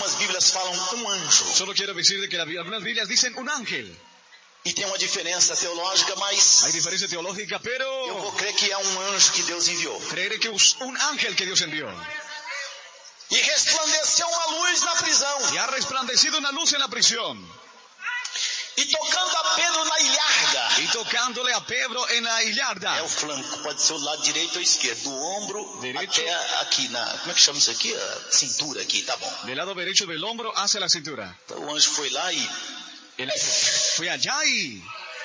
algumas Bíblias falam um anjo. Solo quiero decir que algunas Biblias dicen un ángel. E tem uma diferença teológica, mas Hay diferencia teológica, eu pero vou crer que é um anjo que Deus enviou. creeré que es un ángel que Dios envió. E resplandeceu uma luz na prisão. Y ha resplandecido una luz en la prisión. E tocando a Pedro na ilharga. Y tocándole a Pedro en la É hillarda. o flanco, pode ser o lado direito ou esquerdo, do ombro Direito. até aqui na, como é que chama isso aqui? A cintura aqui, tá bom. Del lado derecho del hombro hacia la cintura. Então o anjo foi lá e El ángel fue allá y...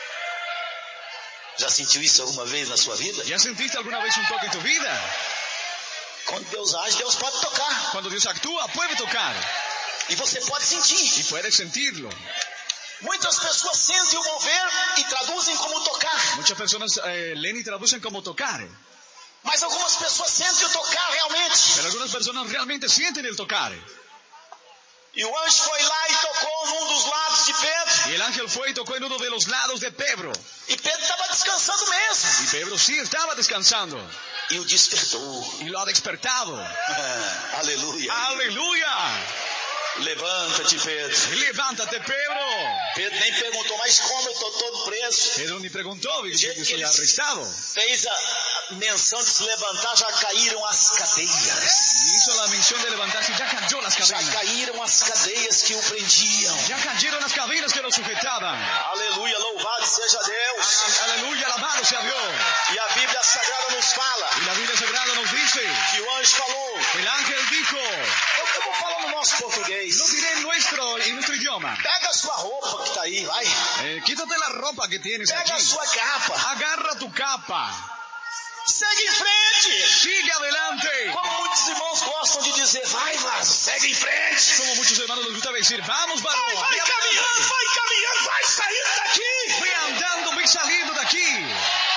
já sentiu isso alguma vez na sua vida? ¿Ya sentiste alguna vez un toque en tu vida? Quando Deus age, Deus pode tocar. Cuando Dios actúa, puede tocar. E você pode sentir. Y puedes sentirlo. Muitas pessoas sentem o mover e traduzem como tocar. Muchas personas leen y traducen como tocar. Mas algumas pessoas sentem o tocar realmente. Pero algunas personas realmente sienten el tocar. E o anjo foi lá e tocou num dos lados de Pedro. Y el ángel fue y tocó en uno de los lados de Pedro. E Pedro estava descansando mesmo. Y Pedro sí estaba descansando. E o despertou. Y lo ha despertado. Aleluia. ¡Aleluya! Levanta-te, Pedro. Levántate, Pedro. Pedro nem perguntou, mas como eu estou todo preso? Pedro ni preguntó, dijo que estoy arrestado. Fez a menção de se levantar, já caíram as cadeias. Y hizo la mención de levantarse y ya cayó las Já cadenas. caíram as cadeias que o prendiam. Ya cayeron las cadenas que lo sujetaban. Aleluia, louvado seja Deus. Aleluya, alabado sea Dios. E a Bíblia Sagrada nos fala Y la Biblia Sagrada nos dice, que o anjo falou. el ángel dijo, Eu vou falar no nosso português. lo diré en nuestro idioma. Pega a sua roupa que está aí, vai. Quítate la ropa que tienes Pega a aquí. sua capa. Agarra tu capa. Segue em frente. Sigue adelante. Como muitos irmãos gostam de dizer, vai, Vaz, segue em frente. Como muchos hermanos les gusta decir, vamos, varón. Vai caminhando, vai saindo daqui. Ve andando, ve saliendo de aquí.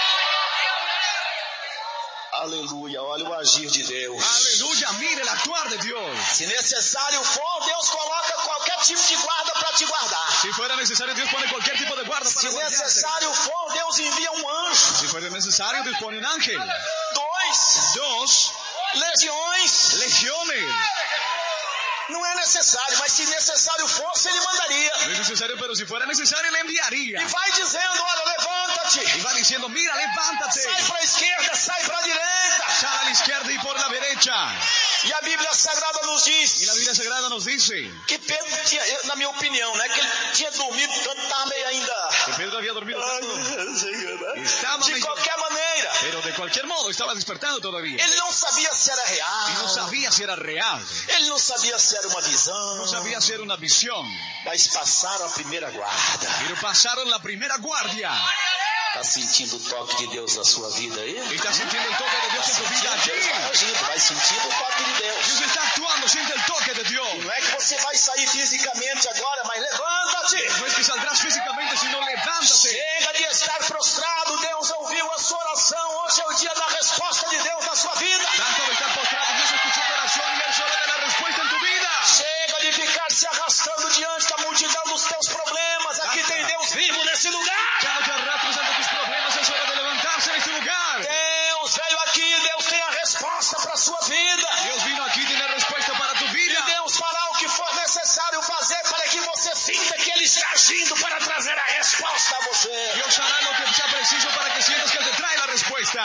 Aleluia, olha o agir de Deus. Aleluya, mire el actuar de Dios. Se necessário for, Deus coloca qualquer tipo de guarda para te guardar. Si fuera necesario, Dios pone cualquier tipo de guarda para Se guardarte. necessário for, Deus envia um anjo. Si fuera necesario, Dios pone un ángel. 2 legiões. Legiones. Não é necessário, mas se necessário fosse, ele mandaria. No es necesario, pero si fuera necesario, le enviaría. E vai dizendo, olha, levanta-te. Y va diciendo, mira, levántate. Sai para a esquerda, sai para a direita. Sal a la izquierda y por la derecha. E a Bíblia Sagrada nos diz Y la Biblia Sagrada nos dice que Pedro tinha, na minha opinião, né, que ele tinha dormido tanto, estava meio ainda... que Pedro había dormido tanto. Estaba De meio... qualquer maneira, Pero de cualquier modo, estaba despertando todavía. ele não sabia se era Y no real, sabía si era real. ele não sabia se era uma visão, No sabía si era una visión. mas passaram a primeira guarda. Pero pasaron la primera guardia. Está sentindo o toque de Deus na sua vida aí? ¿Estás sintiendo el toque de Dios en tu vida Deus vai allí? agindo, vai sentindo o toque de Deus. Dios está actuando, siente el toque de Dios. Não é que você vai sair fisicamente agora, mas levanta-te. No es que saldrás físicamente, sino levántate. Chega de estar prostrado, Deus ouviu a sua oração. Hoje é o dia da resposta de Deus na sua vida. Tanto de estar postrado, Dios escuchó tu oración y es hora de la respuesta en tu vida. Chega de ficar se arrastando diante da multidão dos teus problemas. Aqui tem Deus vivo nesse lugar. Ya no te arrastres ante tus problemas, es hora de levantarse en este lugar. Deus veio aqui, Deus tem a resposta para a sua vida. Dios vino aquí y tiene respuesta para tu E vida. Deus fará o que for necessário fazer para que você sinta que Ele está agindo para trazer a resposta a você. Dios hará lo que sea preciso para que sientas que Él te trae la respuesta.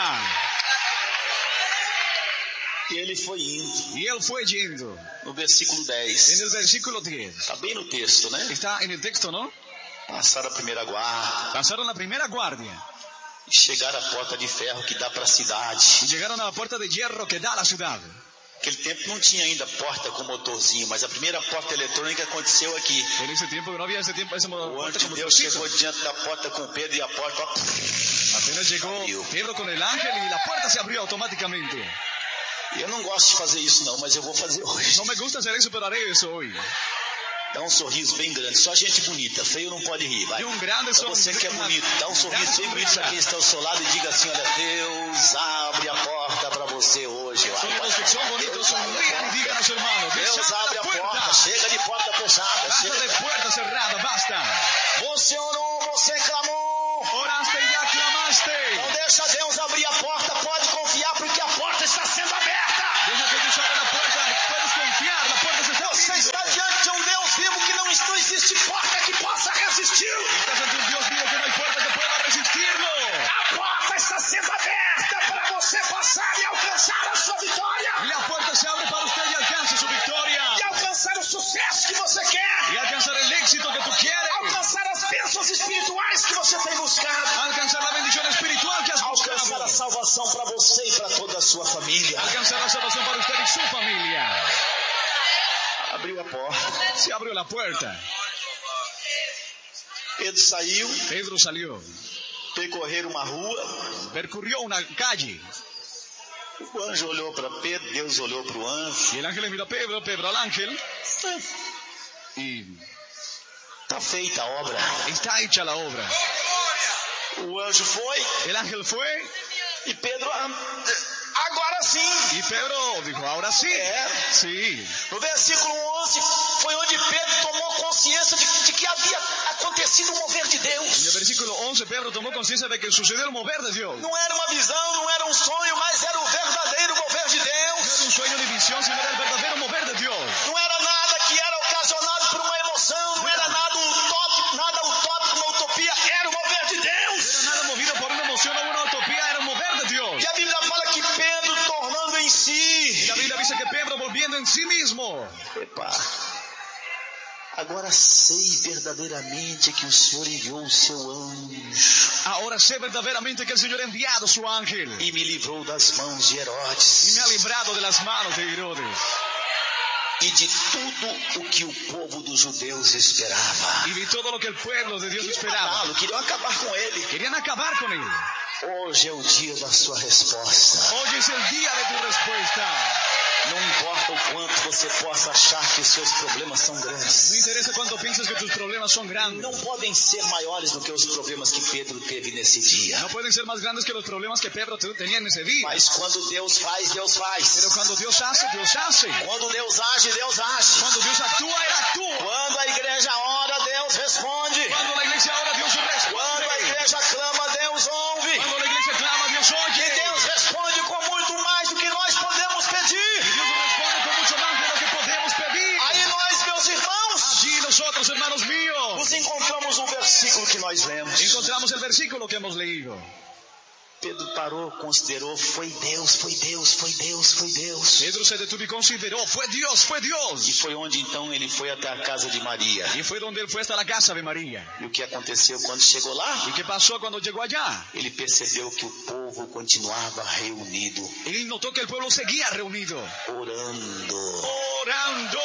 E ele foi indo. Y Él fue yendo. No versículo 10. En el versículo 10. Está bem no texto, né? Está en el texto, ¿no? Passaram a primeira guarda. Pasaron la primera guardia E chegaram à porta de ferro que dá para a cidade. y llegaron a la puerta de hierro que da a la ciudad. Naquele tempo não tinha ainda porta com motorzinho, mas a primeira porta eletrônica aconteceu aqui. En ese tiempo, no había ese tiempo, esa O puerta anjo de como Deus trocito. chegou diante da porta com Pedro e a porta, ó, Apenas llegó abriu. Pedro con el ángel y la puerta se abrió automáticamente. Eu não gosto de fazer isso não, mas eu vou fazer hoje. No me gusta hacer eso, pero haré eso hoy. Dá um sorriso bem grande, só gente bonita, feio não pode rir, vai. Y un grande Pra você que é bonito, dá um sorriso bem bonito pra quem está ao seu lado e diga assim, olha, Deus abre a porta para você hoje. Vai. Solo los que son bonitos sonrían y digan a su hermano, Deus abre la a porta, puerta. chega de porta fechada, Basta chega. de puerta cerrada, basta. Você orou, você clamou. Oraste y aclamaste. Não deixa Deus abrir a porta, pode confiar porque a porta está sendo aberta. Deja que Dios abra la puerta, puedes confiar, la puerta se está Você abriendo. está diante Abriu a porta. Se abrió la puerta. Pedro saiu, Pedro salió. percorreram uma rua. Percurrió una calle. O anjo olhou para Pedro, Deus olhou para o anjo. Y el ángel le miró a Pedro, Pedro al ángel. Y Está feita a obra. está hecha la obra. O anjo foi El ángel fue e Pedro, agora sim. y Pedro dijo, ahora sí. Sí. No versículo 11 foi onde Pedro tomou consciência de que havia acontecido um mover de En Deus. el versículo 11 Pedro tomó conciencia de que sucedió el mover de Dios. Não era uma visão, não era um sonho, mas era o verdadeiro mover de No Deus. era un sueño de visión, sino era el verdadero mover de Dios. Não era nada que era ocasionado por uma emoção, não era nada utópico, uma utopia, era o mover de No Deus. era nada movido por una emoción o una utopía, era el mover de Dios. E a Bíblia fala que Pedro, tornando em Y si, la Biblia dice que Pedro, volviendo en sí mismo, epa, agora sei verdadeiramente que o Senhor enviou o seu anjo ahora sé verdaderamente que el Señor ha enviado su ángel e me livrou das mãos de y Herodes me ha librado de las manos de Herodes e de tudo o que o povo dos judeus esperava. y de todo lo que el pueblo de Dios Queriam esperaba. matá-lo, queriam acabar com ele. Querían acabar con él. Hoje é o dia da sua resposta. Hoy es el día de tu respuesta. Não importa o quanto você possa achar que os seus problemas são grandes. No interesa cuánto piensas que tus problemas son grandes. Não podem ser maiores do que os problemas que Pedro teve nesse dia. No pueden ser más grandes que los problemas que Pedro tenía en ese día. Mas quando Deus faz, Deus Pero faz. cuando Dios hace, Dios hace. Quando Deus age, Deus age. Cuando Dios actúa, Él actúa. Quando a igreja ora, Deus responde. Cuando la iglesia ora, Dios Quando a responde. igreja clama, Deus ouve. Cuando la iglesia clama, Dios E oye. Deus responde com muito mais do que nós podemos pedir. Y Dios responde con mucho más de lo que podemos pedir. Aí nós, meus irmãos, Allí nosotros, hermanos míos, nos encontramos no versículo que nós lemos. encontramos el versículo que hemos leído. Pedro parou, considerou, foi Deus, foi Deus, foi Deus, foi Deus. Pedro se detuvo y consideró, fue Dios, fue E Dios. foi onde então ele foi até a casa de Maria. Y fue donde él fue hasta la casa de María. E o que aconteceu quando chegou lá? ¿Y qué pasó cuando llegó allá? Ele percebeu que o povo continuava reunido, Él notó que el pueblo seguía reunido, orando, orando,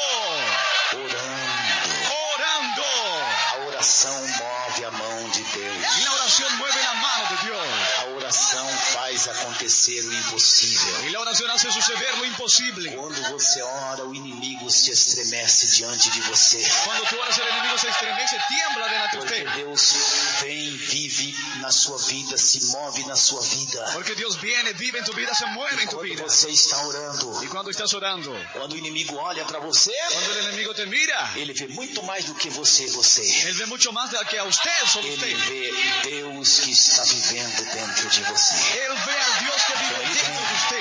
orando. orando. A oração move a mão de Y Deus. la oración mueve la mano de Dios. A oração faz acontecer o impossível. Y la oración hace suceder lo imposible. Quando você ora, o inimigo se estremece diante de você. Cuando tú oras, el enemigo se estremece, tiembla delante de Porque usted. Deus vem, vive na sua vida, se move na sua vida. Porque Dios viene, vive en tu vida, se mueve en tu Quando vida. você está orando, Y cuando estás orando, quando o inimigo olha para você, cuando el enemigo te mira, ele vê muito mais do que você. él ve mucho más de que a usted, solo Ele usted. vê Deus que está vivendo dentro de você. Él ve al Dios que vive dentro de usted.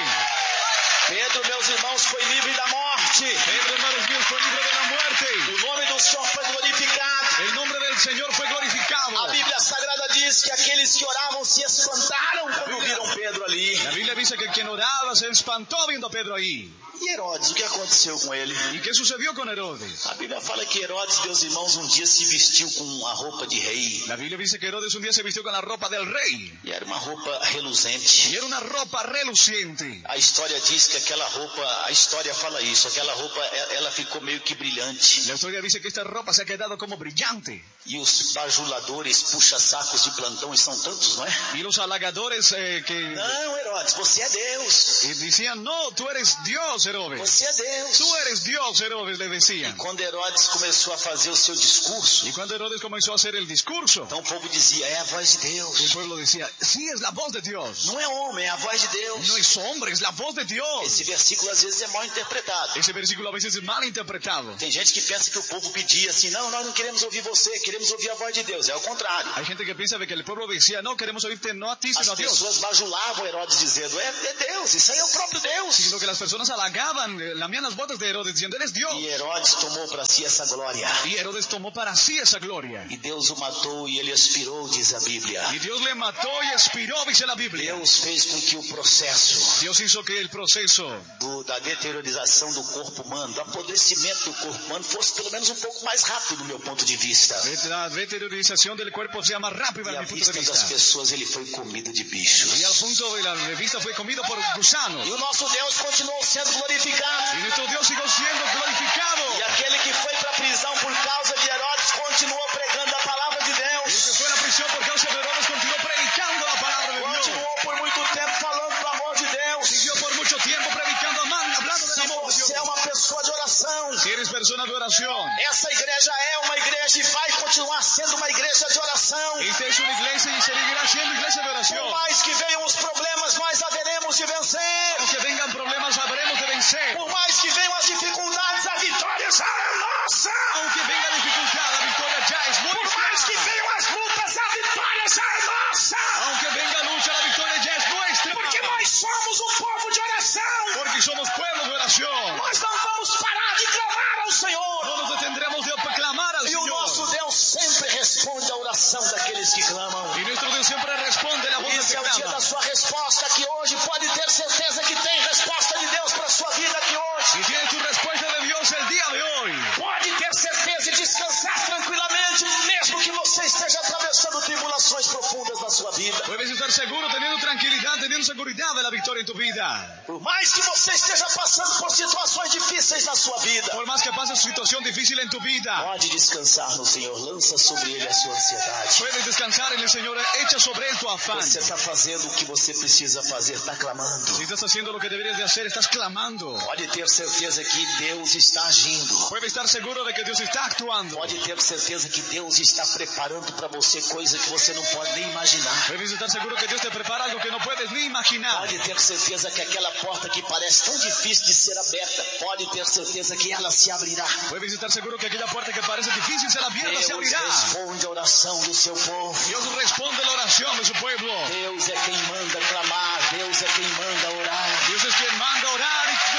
Pedro, meus irmãos, foi livre da morte. Pedro, hermanos míos, fue libre de la muerte. O nome do Senhor foi glorificado. El nombre del Señor fue glorificado. A Bíblia Sagrada diz que aqueles que oravam se espantaram quando viram Pedro ali. La Biblia dice que quien oraba se espantó viendo a Pedro ahí. E Herodes, o que aconteceu com ele? ¿Y qué sucedió con Herodes? A Bíblia fala que Herodes, meus irmãos, um dia se vestiu com a roupa de rei. La Biblia dice que Herodes un día se vistió con la ropa del rey. E era uma roupa reluzente. Y era una ropa reluciente. A história diz que aquela roupa, a história fala isso, aquela roupa, ela ficou meio que brilhante. La historia dice que esta ropa se ha quedado como brillante. E os bajuladores puxa-sacos de plantão, e são tantos, não é? Y los halagadores que Não, Herodes, você é Deus. decían, no, tú eres Dios, Herodes. Você é Deus. Tú eres Dios, Herodes, le decían. Quando Herodes começou a fazer o seu discurso, Y cuando Herodes comenzó a hacer el discurso, então o povo dizia, é a voz de el Deus. pueblo decía, sí, es la voz de Dios. Não é homem, é a voz de Deus. No es hombre, es la voz de Dios. Esse versículo às vezes é mal interpretado. Ese versículo a veces es mal interpretado. Tem gente que pensa que o povo pedia assim, não, nós não queremos ouvir você, queremos ouvir a voz de Deus. É o contrário. Hay gente que piensa que el pueblo decía, no, queremos oírte no a ti, As sino a Dios. pessoas bajulavam Herodes dizendo, é Deus, isso aí é o próprio Deus. Sino que las personas halagaban, lamían las botas de Herodes diciendo, eres Dios. E Herodes tomou para si essa glória. Y Herodes tomó para sí esa gloria. E Deus o matou e ele expirou, diz a Bíblia. Y Dios le mató y expiró, dice la Biblia. Deus fez com que o processo Dios hizo que el proceso da deteriorização do corpo humano, do apodrecimento do corpo humano, fosse pelo menos um pouco mais rápido do meu ponto de vista. la deteriorización del cuerpo sea más rápida E desde à mi punto vista de das vista. pessoas ele foi comido de bichos. Y al punto de de vista fue comido por gusanos. E o nosso Deus continuou sendo glorificado. Y nuestro Dios siguió siendo glorificado. E aquele que foi para a prisão por causa de Herodes continuou pregando a palavra de Y el que Deus. fue a la prisión por causa de Herodes continuó predicando la palabra de Dios. Continuou por muito tempo falando do amor de Deus. Siguió por mucho tiempo predicando, hablando del Se amor de você é Dios. uma pessoa de oração, Si eres persona de oración, essa igreja é uma igreja e vai continuar sendo uma igreja de oração. esta es una iglesia y seguirá siendo iglesia de Por oración. mais que venham os problemas, nós haveremos de vencer. Aunque vengan problemas, habremos de vencer. Por mais que venham as dificuldades, a vitória já é nossa. Aunque venga dificultad, la victoria ya es Por mais que nuestra. venham as lutas, a vitória já é nossa. Aunque venga lucha, la victoria ya es nuestra. Porque nós somos um povo de oração. Porque somos pueblo de oración. Nós não vamos parar de clamar ao Senhor. No nos detendremos de clamar al E o Señor. nosso Deus sempre responde à oração daqueles que clamam. Y nuestro Dios siempre responde la voz del Esse que é o dia clama. da sua resposta que hoje. Pode ter certeza que tem resposta de Deus para a sua vida aqui hoje. Y tienes tu respuesta de Dios el día de hoy. Pode ter certeza e descansar tranquilamente, mesmo que você esteja atravessando tribulações profundas na sua vida. Puedes estar seguro, teniendo tranquilidad, teniendo seguridad de la victoria en tu vida. Por mais que você esteja passando por situações difíceis na sua vida, Por más que pases situación difícil en tu vida, pode descansar no Senhor. Lança sobre Ele a sua ansiedade. puedes descansar en el Señor. Echa sobre Él tu afán. Você está fazendo o que você precisa fazer, está clamando. Si estás haciendo lo que deberías de hacer, estás clamando. Pode ter certeza que Deus está agindo. Puedes estar seguro de que Dios está actuando. Pode ter certeza que Deus está preparando para você coisa que você não pode nem imaginar. Puedes estar seguro que Dios te prepara algo que no puedes ni imaginar. Pode ter certeza que aquela porta que parece tão difícil de ser aberta, pode ter certeza que ela se abrirá. Puedes estar seguro que aquella puerta que parece difícil ser abierta se Deus abrirá. responde a oração do seu povo. Dios responde la oración de su pueblo. Deus é quem manda clamar. Deus é quem manda orar. Dios es quien manda orar y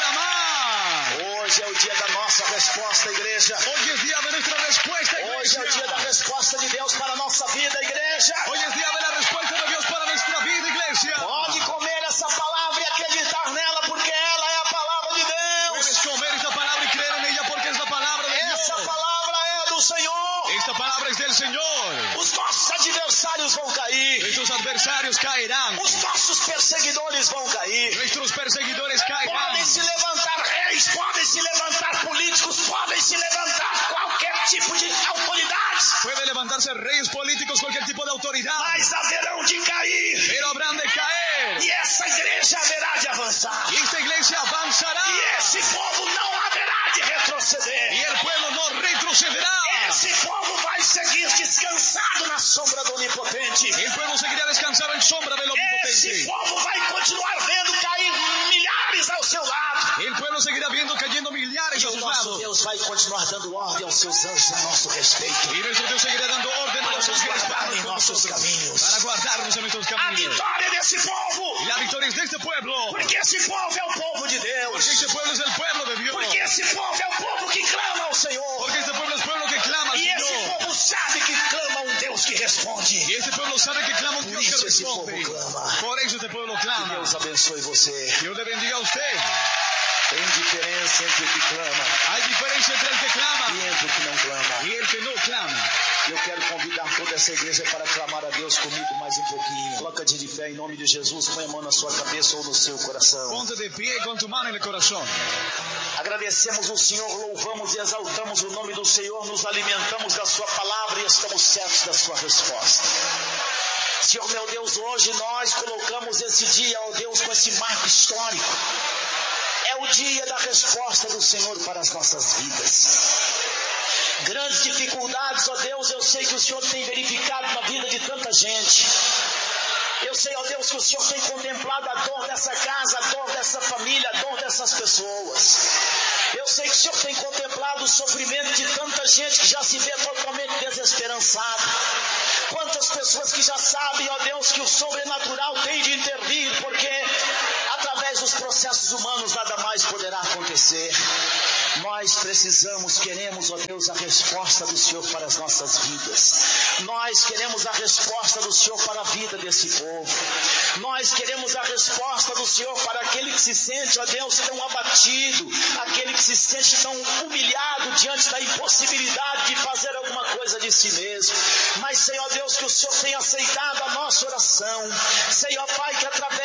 clamar. Hoje é o dia da nossa resposta, igreja. Hoy es día de nuestra respuesta, Hoje é o dia da iglesia. resposta de Deus para a nossa vida, igreja. Hoy es día de la respuesta de Dios para nuestra vida, iglesia. Pode comer essa palavra e acreditar nela, porque ela é a palavra de Deus. Puedes comer esta palabra y creer en ella porque es la palabra de Essa Dios. palavra é do Senhor. Esta palabra es del Señor. Os nossos adversários vão cair. Nuestros adversarios caerán. Os nossos perseguidores vão cair. Nuestros perseguidores caerán. Podem se levantar reis, podem se levantar políticos, podem se levantar qualquer tipo de autoridades, Puede levantarse reyes políticos, cualquier tipo de autoridad. mas haverão de cair. Pero habrán de caer. E essa igreja haverá de avançar. Y esta iglesia avanzará. E esse povo não haverá de retroceder. Y el pueblo no retrocederá. Esse povo vai seguir descansado na sombra do Onipotente. El pueblo seguirá descansando en sombra del Esse Omnipotente. povo vai continuar vendo cair milhares ao seu lado. El pueblo seguirá viendo cayendo millares E a o sus nosso lados. Deus vai continuar dando ordem aos seus anjos a nosso respeito. Y nuestro Dios seguirá dando orden a Para los nos ángeles guardar em para nossos nosotros, caminhos. para guardarnos en nuestros A caminos. vitória desse povo. Y la victoria es de este pueblo. Porque esse povo é o povo de Porque Deus. este pueblo es el pueblo de Dios. Porque esse povo é o povo que clama ao Senhor. Porque este pueblo es pueblo que clama al E esse Señor. povo sabe que clama a um Deus que responde. Y este pueblo sabe que clama a un Por Dios que isso esse responde. povo clama. Por eso este pueblo Que clama. Deus abençoe você. Dios le bendiga a usted. Tem diferença entre o que clama Hay diferencia entre el que clama e entre o que não clama. y el que no clama. Eu quero convidar toda essa igreja para clamar a Deus comigo mais um pouquinho. Coloca de fé em nome de Jesus, põe a mão na sua cabeça ou no seu coração. Ponte de pie con tu mano en el corazón. Agradecemos o Senhor, louvamos e exaltamos o nome do Senhor, nos alimentamos da sua palavra e estamos certos da sua resposta. Senhor meu Deus, hoje nós colocamos esse dia, ó Deus, com esse marco histórico. É o dia da resposta do Senhor para as nossas vidas. Grandes dificuldades, ó Deus, eu sei que o Senhor tem verificado na vida de tanta gente. Eu sei, ó Deus, que o Senhor tem contemplado a dor dessa casa, a dor dessa família, a dor dessas pessoas. Eu sei que o Senhor tem contemplado o sofrimento de tanta gente que já se vê totalmente desesperançada. Quantas pessoas que já sabem, ó Deus, que o sobrenatural tem de intervir, porque através dos processos humanos nada mais poderá acontecer. Nós precisamos, queremos, ó Deus, a resposta do Senhor para as nossas vidas. Nós queremos a resposta do Senhor para a vida desse povo. Nós queremos a resposta do Senhor para aquele que se sente, ó Deus, tão abatido, aquele que se sente tão humilhado diante da impossibilidade de fazer alguma coisa de si mesmo. Mas, Senhor Deus, que o Senhor tenha aceitado a nossa oração. Senhor Pai, que através da oração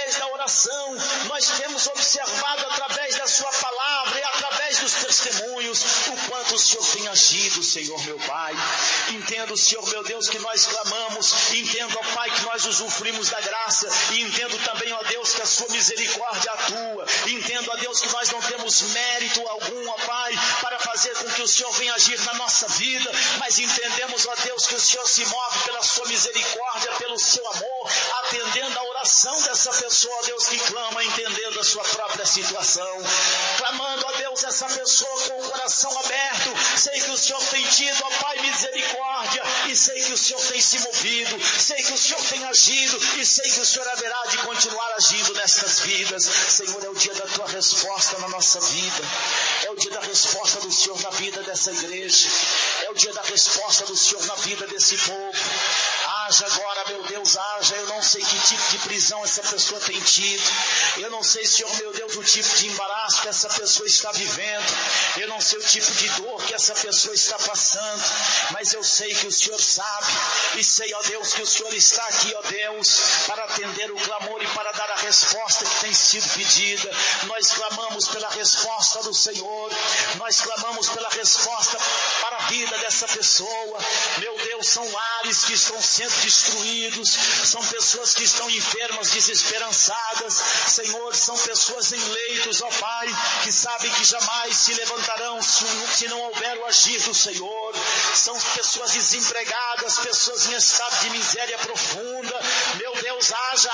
coração, nós temos observado através da sua palavra e através dos testemunhos o quanto o Senhor tem agido, Senhor meu Pai. Entendo, Senhor meu Deus, que nós clamamos, entendo, ó Pai, que nós usufruímos da graça, e entendo também, ó Deus, que a sua misericórdia atua, entendo, ó Deus, que nós não temos mérito algum, ó Pai, para fazer com que o Senhor venha agir na nossa vida, mas entendemos, ó Deus, que o Senhor se move pela sua misericórdia, pelo seu amor, atendendo a oração dessa pessoa, ó Deus, que clama, entendendo a sua própria situação, clamando, ó Deus, essa pessoa com o coração aberto. Sei que o Senhor tem tido, ó Pai, misericórdia, e sei que o Senhor tem se movido, sei que o Senhor tem agido, e sei que o Senhor haverá de continuar agindo nestas vidas. Senhor, é o dia da tua resposta na nossa vida, é o dia da resposta do Senhor na vida dessa igreja, é o dia da resposta do Senhor na vida desse povo. Haja agora, meu Deus, haja. Eu não sei que tipo de prisão essa pessoa tem tido, eu não sei, Senhor meu Deus, o tipo de embaraço que essa pessoa está vivendo, eu não sei o tipo de dor que essa pessoa está passando, mas eu sei que o Senhor sabe, e sei, ó Deus, que o Senhor está aqui, ó Deus, para atender o clamor e para dar a resposta que tem sido pedida. Nós clamamos pela resposta do Senhor, nós clamamos pela resposta para a vida dessa pessoa. Meu Deus, são lares que estão sendo destruídos, são pessoas que estão enfermas, desesperançadas, Senhor, são pessoas em leitos, ó Pai, que sabem que jamais se levantarão se não houver o agir do Senhor. São pessoas desempregadas, pessoas em estado de miséria profunda. Meu Deus,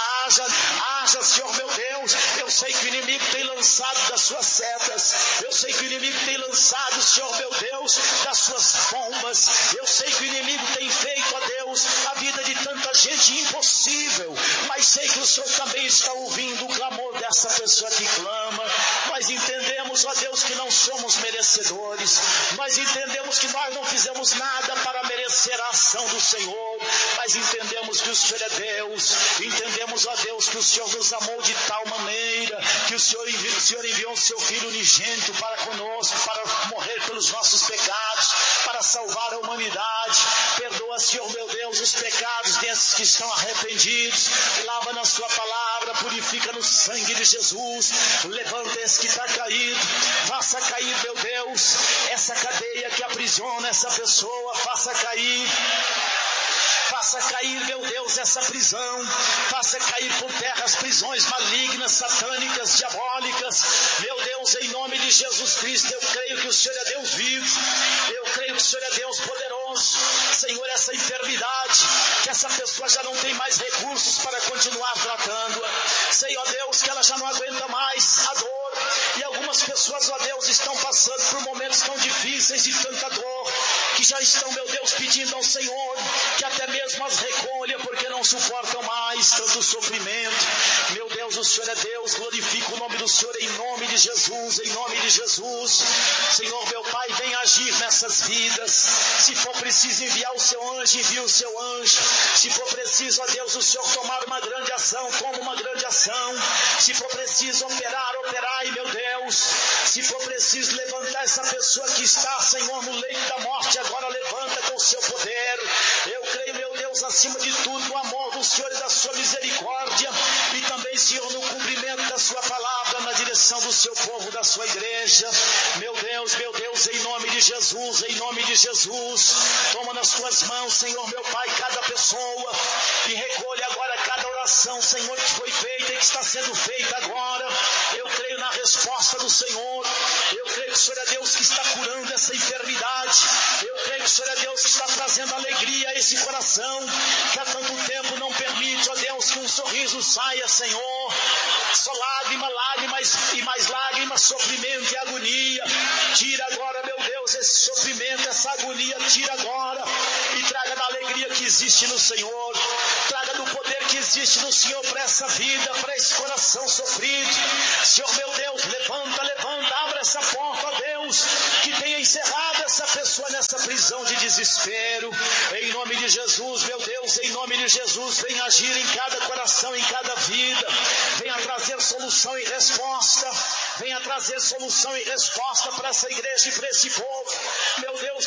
haja, Senhor meu Deus. Eu sei que o inimigo tem lançado das suas setas, eu sei que o inimigo tem lançado, Senhor meu Deus, das suas bombas, eu sei que o inimigo tem feito, ó Deus, a vida de tanta gente impossível, mas sei que o Senhor também está ouvindo o clamor dessa pessoa que clama. Nós entendemos, ó Deus, que não somos merecedores, nós entendemos que nós não fizemos nada para merecer a ação do Senhor, mas entendemos que o Senhor é Deus, entendemos, ó Deus, que o Senhor nos amou de tal maneira, que o Senhor enviou o seu Filho unigênito para conosco, para morrer pelos nossos pecados, para salvar a humanidade. Perdoa, Senhor meu Deus, os pecados desses que estão arrependidos, lava na sua palavra, purifica no sangue de Jesus, levanta esse que está caído, faça cair, meu Deus, essa cadeia que aprisiona essa pessoa, faça cair, meu Deus, essa prisão, faça cair por terra as prisões malignas, satânicas, diabólicas. Meu Deus, em nome de Jesus Cristo, eu creio que o Senhor é Deus vivo, eu creio que o Senhor é Deus poderoso. Senhor, essa enfermidade, que essa pessoa já não tem mais recursos para continuar tratando-a, sei, ó Deus, que ela já não aguenta mais a dor, e algumas pessoas, ó Deus, estão passando por momentos tão difíceis e tanta dor, que já estão, meu Deus, pedindo ao Senhor que até mesmo as recolha, porque não suportam mais tanto sofrimento. Meu Deus, o Senhor é Deus, glorifica o nome do Senhor em nome de Jesus, em nome de Jesus. Senhor, meu Pai, vem agir nessas vidas. Se for preciso enviar o seu anjo, envia o seu anjo. Se for preciso, ó Deus, o Senhor tomar uma grande ação, toma uma grande ação. Se for preciso operai, meu Deus. Se for preciso levantar essa pessoa que está, Senhor, no leito da morte, agora levanta com o seu poder. Eu creio, meu Deus, acima de tudo, no amor do Senhor e da sua misericórdia, e também, Senhor, no cumprimento da sua palavra, na direção do seu povo, da sua igreja. Meu Deus, em nome de Jesus, toma nas tuas mãos, Senhor, meu Pai, cada pessoa, e recolhe agora cada oração, Senhor, que foi feita e que está sendo feita agora. Eu creio na resposta do Senhor, eu creio que o Senhor é Deus que está curando essa enfermidade, eu creio que o Senhor é Deus que está trazendo alegria a esse coração, que há tanto tempo não permite, ó Deus, que um sorriso saia, Senhor, só lágrimas e mais lágrimas, sofrimento e agonia. Tira agora, meu Deus, esse sofrimento, essa agonia, tira agora, e traga da alegria que existe no Senhor, traga do poder que existe no Senhor para essa vida, para esse coração sofrido. Senhor meu Deus, levanta, abre essa porta, ó Deus, que tenha encerrado essa pessoa nessa prisão de desespero. Em nome de Jesus, meu Deus, em nome de Jesus, venha agir em cada coração, em cada vida, venha trazer solução e resposta para essa igreja e para esse povo. Meu Deus, venha trazer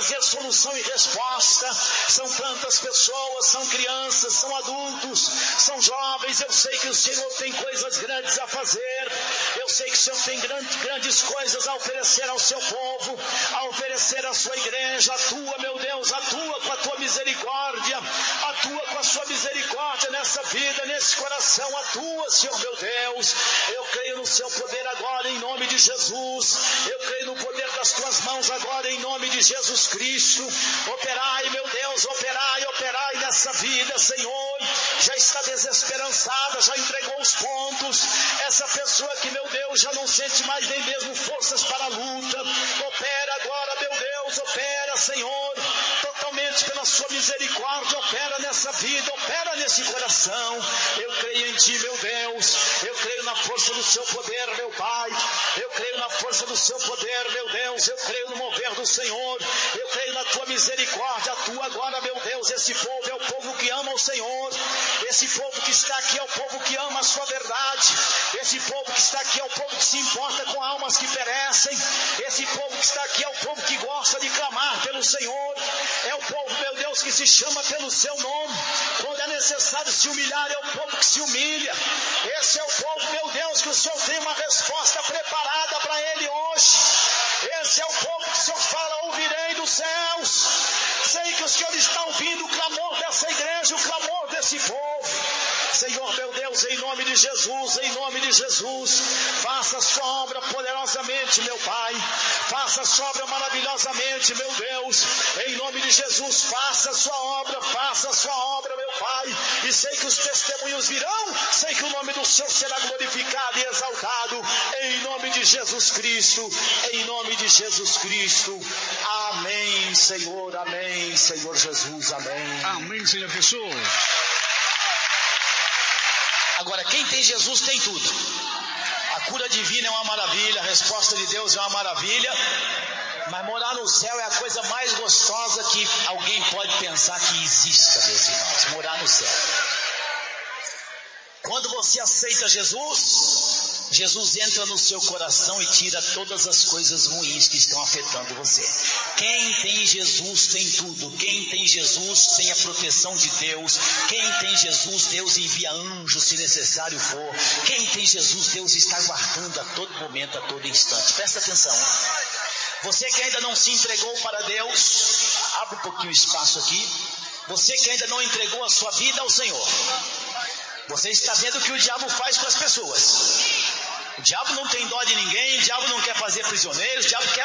trazer solução e resposta. São tantas pessoas, são crianças, são adultos, são jovens. Eu sei que o Senhor tem coisas grandes a fazer. Eu sei que o Senhor tem grandes coisas a oferecer ao seu povo, a oferecer à sua igreja. Atua, meu Deus, atua com a tua misericórdia, atua com a sua misericórdia nessa vida, nesse coração. Atua, Senhor meu Deus. Eu creio no seu poder agora em nome de Jesus. Eu creio no poder das tuas mãos agora em nome de Jesus Cristo. Operai, meu Deus, operai, operai nessa vida, Senhor. Já está desesperançada, já entregou os pontos. Essa pessoa que, meu Deus, já não sente mais nem mesmo forças para a luta. Opera agora, meu Deus, opera, Senhor, totalmente pela sua misericórdia. Opera nessa vida, opera nesse coração. Eu creio em ti, meu Deus. Eu creio na força do seu poder, meu Pai. Eu creio na força do seu poder, meu Deus. Eu creio no mover do Senhor. Eu creio na tua misericórdia. Atua agora, meu Deus. Esse povo é o povo que ama o Senhor. Esse povo que está aqui é o povo que ama a sua verdade. Esse povo que está aqui é o povo que se importa com almas que perecem. Esse povo que está aqui é o povo que gosta de clamar pelo Senhor. É o povo, meu Deus, que se chama pelo seu nome. Quando é necessário se humilhar, é o povo que se humilha. Esse é o povo, meu Deus, que o Senhor tem uma resposta preparada para ele hoje. Esse é o povo que o Senhor fala: ouvirei dos céus. Sei que o Senhor está ouvindo o clamor dessa igreja, o clamor desse povo. Senhor, meu Deus, em nome de Jesus, em nome de Jesus, faça a sua obra poderosamente, meu Pai. Faça a sua obra maravilhosamente, meu Deus. Em nome de Jesus, faça a sua obra, meu Pai. E sei que os testemunhos virão, sei que o nome do Senhor será glorificado e exaltado. Em nome de Jesus Cristo, em nome de Jesus Cristo. Amém, Senhor, amém, Senhor Jesus, amém. Amém, Senhor Jesus. Agora, quem tem Jesus tem tudo. A cura divina é uma maravilha, a resposta de Deus é uma maravilha, mas morar no céu é a coisa mais gostosa que alguém pode pensar que exista, meus irmãos. Morar no céu. Quando você aceita Jesus, Jesus entra no seu coração e tira todas as coisas ruins que estão afetando você. Quem tem Jesus tem tudo. Quem tem Jesus tem a proteção de Deus. Quem tem Jesus, Deus envia anjos se necessário for. Quem tem Jesus, Deus está guardando a todo momento, a todo instante. Presta atenção. Você que ainda não se entregou para Deus, abre um pouquinho o espaço aqui. Você que ainda não entregou a sua vida ao Senhor, você está vendo o que o diabo faz com as pessoas. O diabo não tem dó de ninguém, o diabo não quer fazer prisioneiros, o diabo quer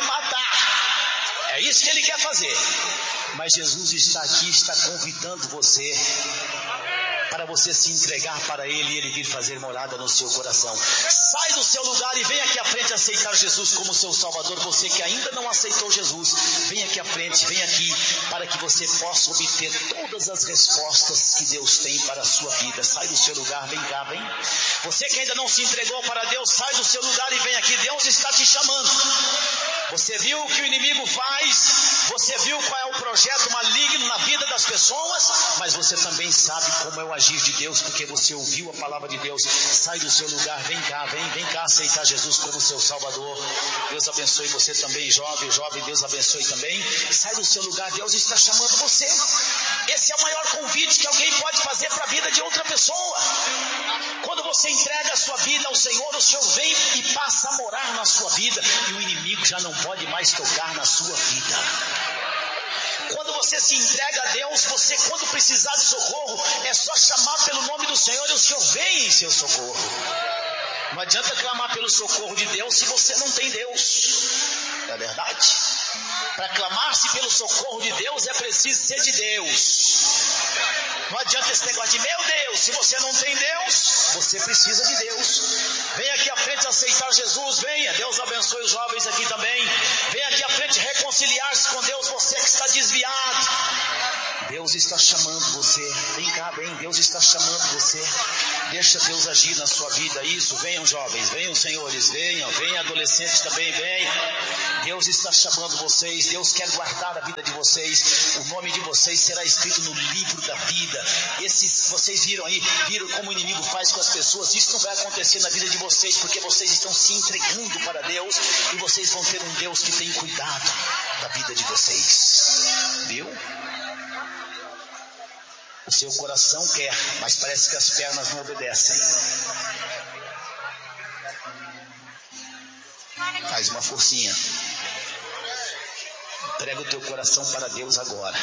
matar. É isso que ele quer fazer. Mas Jesus está aqui, está convidando você para você se entregar para Ele e Ele vir fazer morada no seu coração. Sai do seu lugar e vem aqui à frente aceitar Jesus como seu Salvador. Você que ainda não aceitou Jesus, vem aqui à frente, vem aqui para que você possa obter todas as respostas que Deus tem para a sua vida. Sai do seu lugar, vem cá, vem. Você que ainda não se entregou para Deus, sai do seu lugar e vem aqui. Deus está te chamando. Você viu o que o inimigo faz? Você viu qual é o projeto maligno na vida das pessoas? Mas você também sabe como é o agir de Deus, porque você ouviu a palavra de Deus. Sai do seu lugar, vem cá aceitar Jesus como seu Salvador. Deus abençoe você também, jovem, Deus abençoe também. Sai do seu lugar, Deus está chamando você. Esse é o maior convite que alguém pode fazer para a vida de outra pessoa. Quando você entrega a sua vida ao Senhor, o Senhor vem e passa a morar na sua vida, e o inimigo já não pode mais tocar na sua vida. Quando você se entrega a Deus, você, quando precisar de socorro, é só chamar pelo nome do Senhor e o Senhor vem em seu socorro. Não adianta clamar pelo socorro de Deus se você não tem Deus. Não é verdade? Para clamar-se pelo socorro de Deus é preciso ser de Deus. Não adianta esse negócio de meu Deus, se você não tem Deus, você precisa de Deus. Vem aqui à frente aceitar Jesus, venha. Deus abençoe os jovens aqui também. Vem aqui à frente reconciliar-se com Deus, você que está desviado. Deus está chamando você. Vem cá, vem, Deus está chamando você. Deixa Deus agir na sua vida. Isso, venham jovens, venham senhores, venham adolescentes também, venham. Deus está chamando vocês. Deus quer guardar a vida de vocês. O nome de vocês será escrito no livro da vida. Vocês viram como o inimigo faz com as pessoas. Isso não vai acontecer na vida de vocês, porque vocês estão se entregando para Deus, e vocês vão ter um Deus que tem cuidado da vida de vocês. Viu? O seu coração quer, mas parece que as pernas não obedecem. Faz uma forcinha. Entrega o teu coração para Deus agora.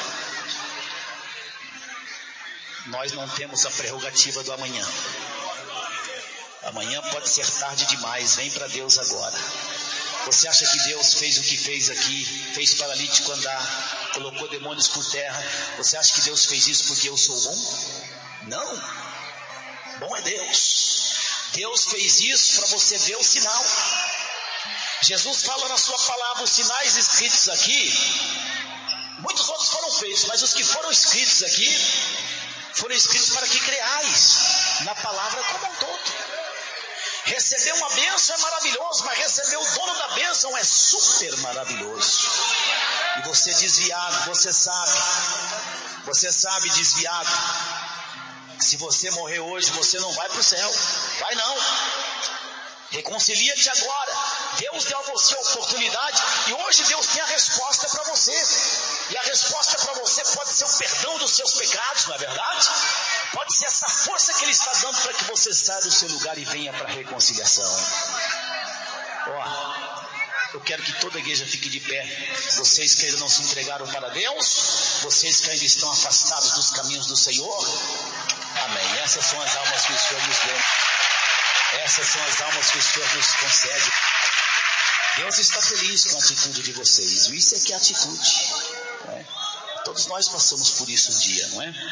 Nós não temos a prerrogativa do amanhã. Amanhã pode ser tarde demais. Vem para Deus agora. Você acha que Deus fez o que fez aqui, fez paralítico andar, colocou demônios por terra? Você acha que Deus fez isso porque eu sou bom? Não. Bom é Deus. Deus fez isso para você ver o sinal. Jesus fala na sua palavra, os sinais escritos aqui, muitos outros foram feitos, mas os que foram escritos aqui, foram escritos para que creais na palavra como um todo. Receber uma bênção é maravilhoso, mas receber o dono da bênção é super maravilhoso. E você desviado, você sabe desviado, se você morrer hoje, você não vai para o céu. Vai não. Reconcilia-te agora. Deus deu a você a oportunidade e hoje Deus tem a resposta para você. E a resposta para você pode ser o perdão dos seus pecados, não é verdade? Pode ser essa força que Ele está dando para que você saia do seu lugar e venha para a reconciliação. Eu quero que toda a igreja fique de pé. Vocês que ainda não se entregaram para Deus, vocês que ainda estão afastados dos caminhos do Senhor. Amém. Essas são as almas que o Senhor nos deu. Essas são as almas que o Senhor nos concede. Deus está feliz com a atitude de vocês. Isso é que é atitude. Não é? Todos nós passamos por isso um dia, não é?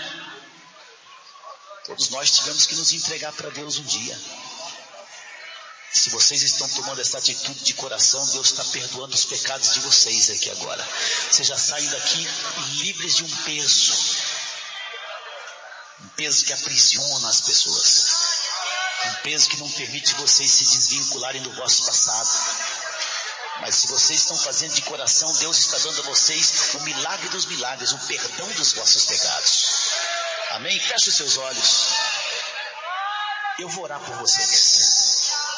Todos nós tivemos que nos entregar para Deus um dia. Se vocês estão tomando essa atitude de coração, Deus está perdoando os pecados de vocês aqui agora. Vocês já saem daqui livres de um peso. Um peso que aprisiona as pessoas. Um peso que não permite vocês se desvincularem do vosso passado. Mas se vocês estão fazendo de coração, Deus está dando a vocês o milagre dos milagres, o perdão dos vossos pecados. Amém? Feche os seus olhos. Eu vou orar por vocês.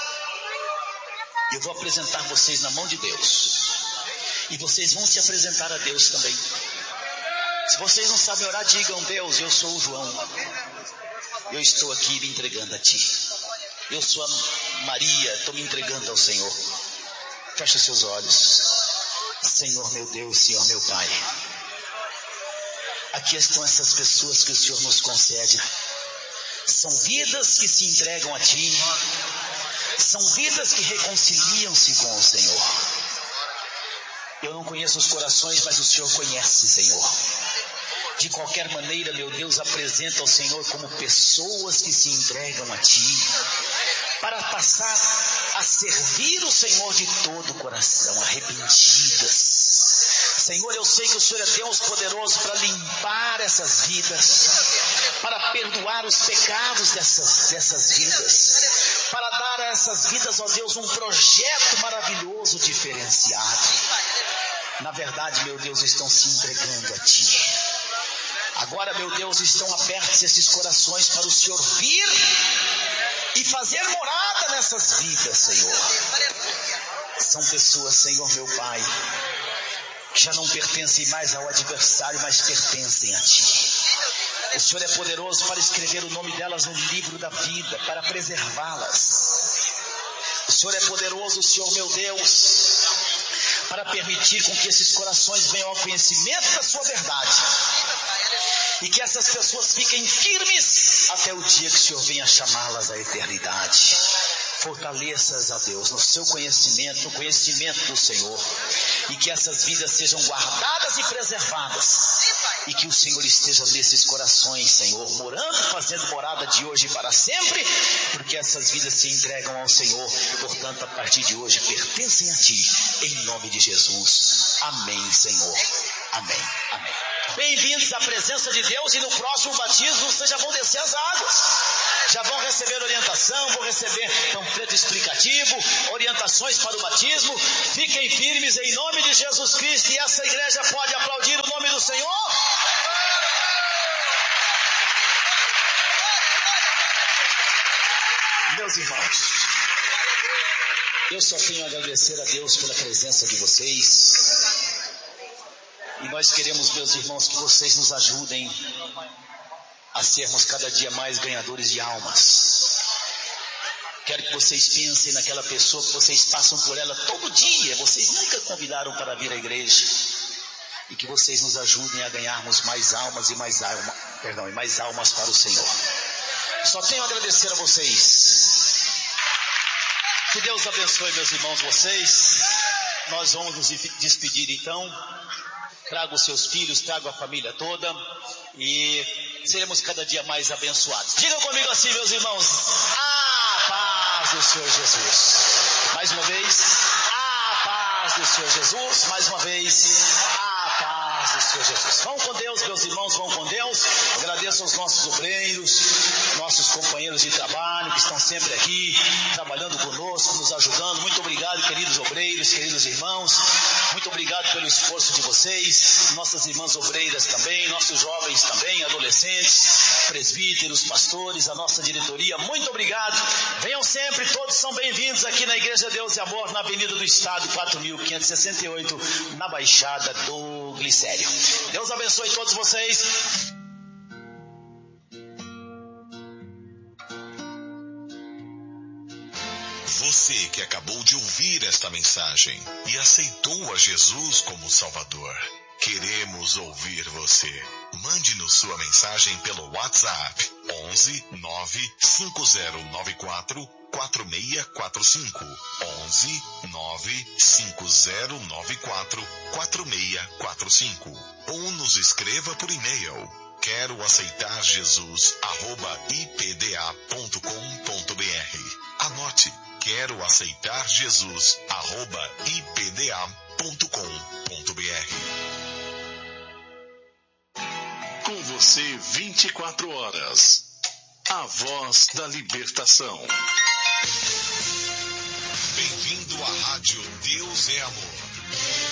Eu vou apresentar vocês na mão de Deus. E vocês vão se apresentar a Deus também. Se vocês não sabem orar, digam: Deus, eu sou o João. Eu estou aqui me entregando a Ti. Eu sou a Maria, estou me entregando ao Senhor. Feche seus olhos. Senhor meu Deus, Senhor meu Pai. Aqui estão essas pessoas que o Senhor nos concede. São vidas que se entregam a Ti. São vidas que reconciliam-se com o Senhor. Eu não conheço os corações, mas o Senhor conhece, Senhor. De qualquer maneira, meu Deus, apresenta ao Senhor como pessoas que se entregam a Ti, para passar a servir o Senhor de todo o coração, arrependidas. Senhor, eu sei que o Senhor é Deus poderoso para limpar essas vidas, para perdoar os pecados dessas vidas, para dar a essas vidas, ó Deus, um projeto maravilhoso, diferenciado. Na verdade, meu Deus, estão se entregando a Ti. Agora, meu Deus, estão abertos esses corações para o Senhor vir e fazer morada nessas vidas, Senhor. São pessoas, Senhor meu Pai, que já não pertencem mais ao adversário, mas pertencem a Ti. O Senhor é poderoso para escrever o nome delas no livro da vida, para preservá-las. O Senhor é poderoso, Senhor meu Deus, para permitir com que esses corações venham ao conhecimento da sua verdade. E que essas pessoas fiquem firmes até o dia que o Senhor venha chamá-las à eternidade. Fortaleça-as, a Deus, no seu conhecimento, no conhecimento do Senhor. E que essas vidas sejam guardadas e preservadas. E que o Senhor esteja nesses corações, Senhor, morando, fazendo morada de hoje para sempre. Porque essas vidas se entregam ao Senhor. Portanto, a partir de hoje, pertencem a Ti. Em nome de Jesus. Amém, Senhor. Amém. Amém. Bem-vindos à presença de Deus, e no próximo batismo vocês já vão descer as águas. Já vão receber orientação, vão receber panfleto explicativo, orientações para o batismo. Fiquem firmes em nome de Jesus Cristo, e essa igreja pode aplaudir o nome do Senhor. Meus irmãos, eu só tenho a agradecer a Deus pela presença de vocês. E nós queremos, meus irmãos, que vocês nos ajudem a sermos cada dia mais ganhadores de almas. Quero que vocês pensem naquela pessoa que vocês passam por ela todo dia, vocês nunca convidaram para vir à igreja. E que vocês nos ajudem a ganharmos mais almas e mais almas para o Senhor. Só tenho a agradecer a vocês. Que Deus abençoe, meus irmãos, vocês. Nós vamos nos despedir então. Traga os seus filhos, traga a família toda e seremos cada dia mais abençoados. Digam comigo assim, meus irmãos: a paz do Senhor Jesus. Mais uma vez, a paz do Senhor Jesus. Mais uma vez, a paz do Senhor Jesus. Vão com Deus, meus irmãos, vão com Deus. Agradeço aos nossos obreiros, nossos companheiros de trabalho que estão sempre aqui, trabalhando conosco, nos ajudando. Muito obrigado, queridos obreiros, queridos irmãos. Muito obrigado pelo esforço de vocês, nossas irmãs obreiras também, nossos jovens também, adolescentes, presbíteros, pastores, a nossa diretoria. Muito obrigado. Venham sempre, todos são bem-vindos aqui na Igreja Deus e Amor, na Avenida do Estado, 4568, na Baixada do Glicério. Deus abençoe todos vocês. Você que acabou de ouvir esta mensagem e aceitou a Jesus como Salvador, queremos ouvir você. Mande-nos sua mensagem pelo WhatsApp 11 95094 4645 11 95094 4645 ou nos escreva por e-mail queroaceitarjesus@ipda.com.br. Anote: queroaceitarjesus@ipda.com.br. Com você 24 horas. A voz da libertação. Bem-vindo à Rádio Deus é Amor.